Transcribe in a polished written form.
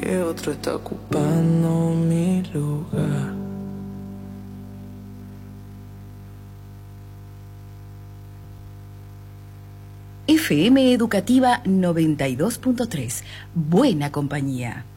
que otro está ocupando mi lugar. FM Educativa 92.3. Buena compañía.